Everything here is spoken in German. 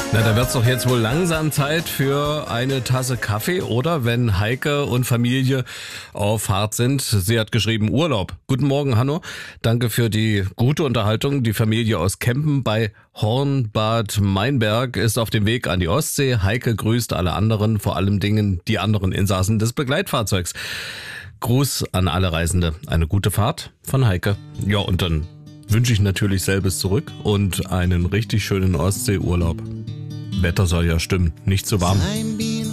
Na, da wird's doch jetzt wohl langsam Zeit für eine Tasse Kaffee, oder? Wenn Heike und Familie auf Fahrt sind. Sie hat geschrieben Urlaub. Guten Morgen, Hanno. Danke für die gute Unterhaltung. Die Familie aus Kempen bei Hornbad Meinberg ist auf dem Weg an die Ostsee. Heike grüßt alle anderen, vor allem Dingen die anderen Insassen des Begleitfahrzeugs. Gruß an alle Reisende. Eine gute Fahrt von Heike. Ja, und dann wünsche ich natürlich selbes zurück und einen richtig schönen Ostseeurlaub. Wetter soll ja stimmen, nicht zu warm.